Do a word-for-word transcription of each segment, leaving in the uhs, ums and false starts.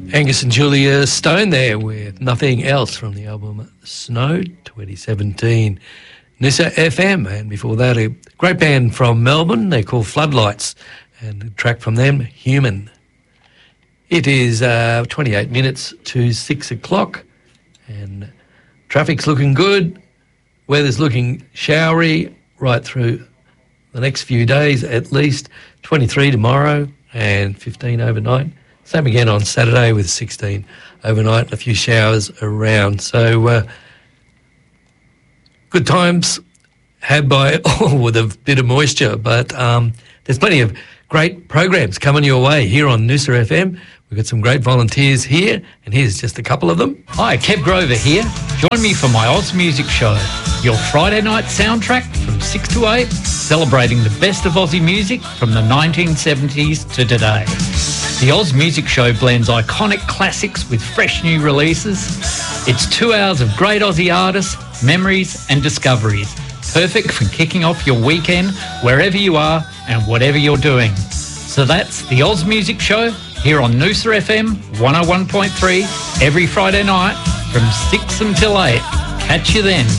Angus and Julia Stone there with Nothing Else from the album Snow twenty seventeen. Noosa F M, and before that a great band from Melbourne, they're called Floodlights, and the track from them, Human. It is uh, twenty-eight minutes to six o'clock and traffic's looking good, weather's looking showery right through the next few days, at least twenty-three tomorrow and fifteen overnight. Same again on Saturday with sixteen overnight and a few showers around. So uh, good times had by all with a bit of moisture, but um, there's plenty of great programs coming your way here on Noosa F M. We've got some great volunteers here, and here's just a couple of them. Hi, Kev Grover here. Join me for my Oz Music Show, your Friday night soundtrack from six to eight, celebrating the best of Aussie music from the nineteen seventies to today. The Oz Music Show blends iconic classics with fresh new releases. It's two hours of great Aussie artists, memories and discoveries. Perfect for kicking off your weekend wherever you are and whatever you're doing. So that's the Oz Music Show here on Noosa F M one oh one point three every Friday night from six until eight. Catch you then.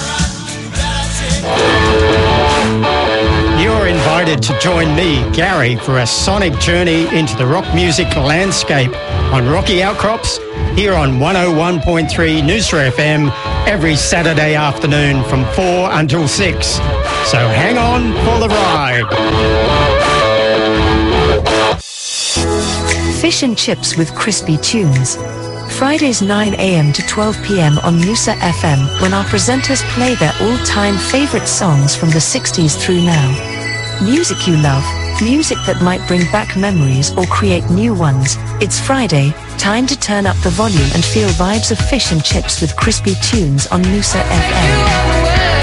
You're invited to join me, Gary, for a sonic journey into the rock music landscape on Rocky Outcrops here on one oh one point three Noosa F M every Saturday afternoon from four until six. So hang on for the ride. Fish and chips with crispy tunes. Fridays nine a.m. to twelve p.m. on Noosa F M, when our presenters play their all-time favourite songs from the sixties through now. Music you love, music that might bring back memories or create new ones. It's Friday, time to turn up the volume and feel vibes of fish and chips with crispy tunes on Noosa F M.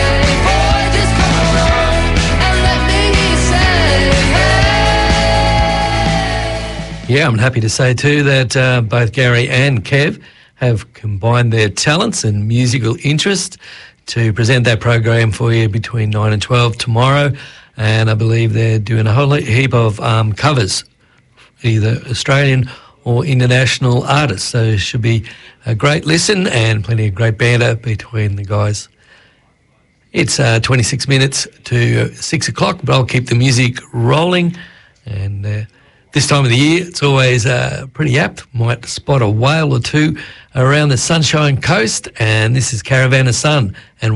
Yeah, I'm happy to say too that uh, both Gary and Kev have combined their talents and musical interest to present that program for you between nine and twelve tomorrow. And I believe they're doing a whole heap of um, covers, either Australian or international artists. So it should be a great listen and plenty of great banter between the guys. It's uh, twenty-six minutes to six o'clock, but I'll keep the music rolling. And uh, this time of the year, it's always uh, pretty apt. Might spot a whale or two around the Sunshine Coast. And this is Caravan of Sun and